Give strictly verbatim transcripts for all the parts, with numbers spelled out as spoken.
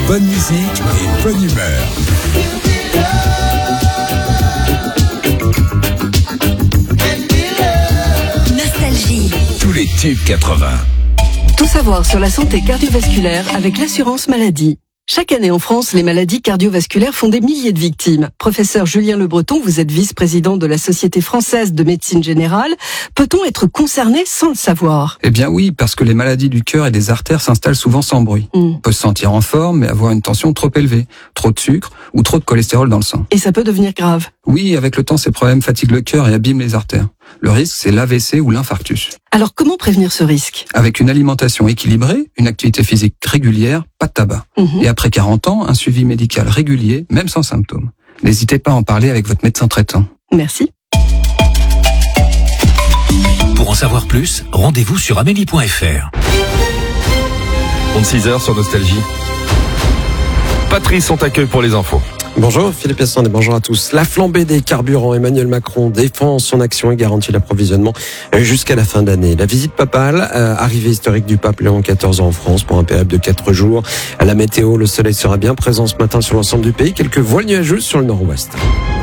bonne musique et bonne humeur. Nostalgie. Tous les tubes quatre-vingts. Tout savoir sur la santé cardiovasculaire avec l'assurance maladie. Chaque année en France, les maladies cardiovasculaires font des milliers de victimes. Professeur Julien Le Breton, vous êtes vice-président de la Société française de médecine générale. Peut-on être concerné sans le savoir ? Eh bien oui, parce que les maladies du cœur et des artères s'installent souvent sans bruit. Mm. On peut se sentir en forme, mais avoir une tension trop élevée, trop de sucre ou trop de cholestérol dans le sang. Et ça peut devenir grave ? Oui, avec le temps, ces problèmes fatiguent le cœur et abîment les artères. Le risque, c'est l'A V C ou l'infarctus. Alors comment prévenir ce risque ? Avec une alimentation équilibrée, une activité physique régulière, pas de tabac. Mmh. Et après quarante ans, un suivi médical régulier, même sans symptômes. N'hésitez pas à en parler avec votre médecin traitant. Merci. Pour en savoir plus, rendez-vous sur amélie point f r. trente-six heures sur Nostalgie. Patrice, on t'accueille pour les infos. Bonjour Philippe Esson et bonjour à tous. La flambée des carburants, Emmanuel Macron défend son action et garantit l'approvisionnement jusqu'à la fin de l'année. La visite papale, euh, arrivée historique du pape Léon quatorze en France pour un périple de quatre jours. À la météo, le soleil sera bien présent ce matin sur l'ensemble du pays. Quelques voiles nuageuses sur le nord-ouest.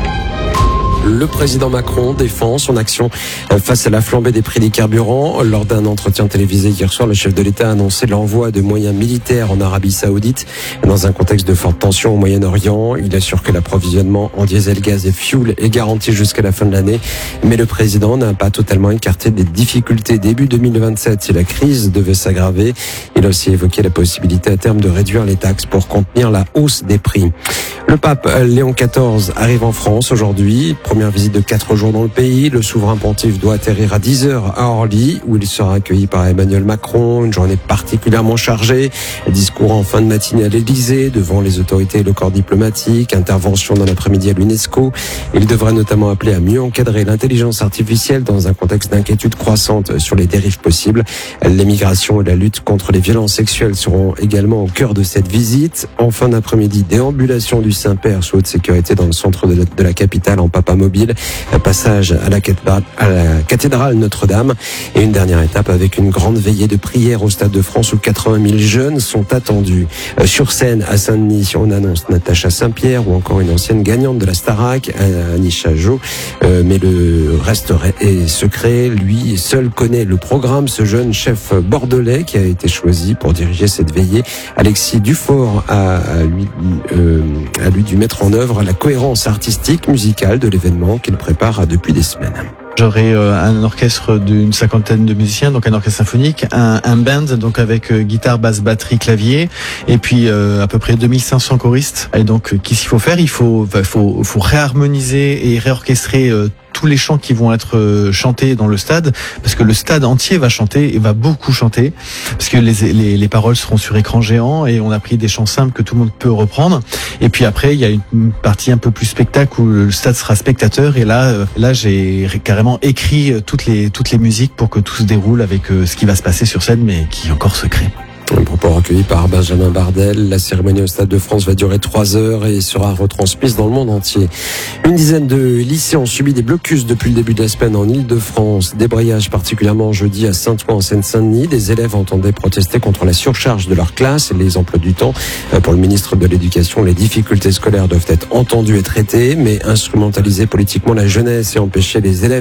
Le président Macron défend son action face à la flambée des prix des carburants. Lors d'un entretien télévisé hier soir, le chef de l'État a annoncé l'envoi de moyens militaires en Arabie Saoudite. Dans un contexte de forte tension au Moyen-Orient, il assure que l'approvisionnement en diesel, gaz et fuel est garanti jusqu'à la fin de l'année. Mais le président n'a pas totalement écarté des difficultés début deux mille vingt-sept si la crise devait s'aggraver. Il a aussi évoqué la possibilité à terme de réduire les taxes pour contenir la hausse des prix. Le pape Léon quatorze arrive en France aujourd'hui. Première visite de quatre jours dans le pays. Le souverain pontife doit atterrir à dix heures à Orly, où il sera accueilli par Emmanuel Macron. Une journée particulièrement chargée. Discours en fin de matinée à l'Élysée, devant les autorités et le corps diplomatique. Intervention dans l'après-midi à l'UNESCO. Il devrait notamment appeler à mieux encadrer l'intelligence artificielle dans un contexte d'inquiétude croissante sur les dérives possibles. L'émigration et la lutte contre les violences sexuelles seront également au cœur de cette visite. En fin d'après-midi, déambulation du Saint-Père sous haute sécurité dans le centre de la, de la capitale en papa mobile. Un passage à la, à la cathédrale Notre-Dame et une dernière étape avec une grande veillée de prière au Stade de France où quatre-vingt mille jeunes sont attendus. Euh, sur scène à Saint-Denis, on annonce Natacha Saint-Pierre ou encore une ancienne gagnante de la Starac, Anisha Jo. Euh, mais le reste est secret. Lui seul connaît le programme. Ce jeune chef bordelais qui a été choisi pour diriger cette veillée, Alexis Dufort, a, a lui euh, à lui dû mettre en œuvre la cohérence artistique, musicale de l'événement qu'il prépare depuis des semaines. J'aurai euh, un orchestre d'une cinquantaine de musiciens, donc un orchestre symphonique, un, un band, donc avec euh, guitare, basse, batterie, clavier, et puis euh, à peu près deux mille cinq cents choristes. Et donc, euh, qu'est-ce qu'il faut faire ? Il faut, bah, faut, faut réharmoniser et réorchestrer euh, tous les chants qui vont être euh, chantés dans le stade, parce que le stade entier va chanter et va beaucoup chanter, parce que les, les, les paroles seront sur écran géant et on a pris des chants simples que tout le monde peut reprendre. Et puis après, il y a une partie un peu plus spectacle où le stade sera spectateur. Et là, euh, là, j'ai carrément écrit toutes les toutes les musiques pour que tout se déroule avec euh, ce qui va se passer sur scène, mais qui est encore secret. Un propos recueilli par Benjamin Bardel. La cérémonie au Stade de France va durer trois heures et sera retransmise dans le monde entier. Une dizaine de lycées ont subi des blocus depuis le début de la semaine en Ile-de-France. Débrayage particulièrement jeudi à Saint-Ouen en Seine-Saint-Denis. Des élèves entendaient protester contre la surcharge de leur classe et les emplois du temps. Pour le ministre de l'Éducation, les difficultés scolaires doivent être entendues et traitées, mais instrumentaliser politiquement la jeunesse et empêcher les élèves